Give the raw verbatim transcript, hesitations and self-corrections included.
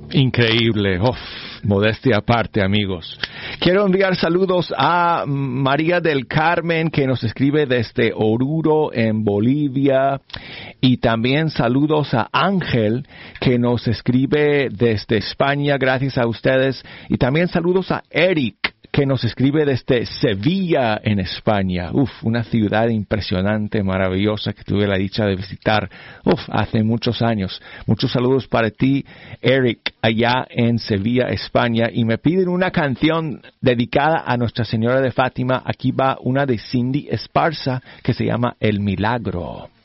Increíble. Uf, modestia aparte, amigos. Quiero enviar saludos a María del Carmen, que nos escribe desde Oruro, en Bolivia. Y también saludos a Ángel, que nos escribe desde España, gracias a ustedes. Y también saludos a Eric, que nos escribe desde Sevilla, en España. Uf, una ciudad impresionante, maravillosa, que tuve la dicha de visitar, uf, hace muchos años. Muchos saludos para ti, Eric, allá en Sevilla, España. Y me piden una canción dedicada a Nuestra Señora de Fátima. Aquí va una de Cindy Esparza, que se llama El Milagro.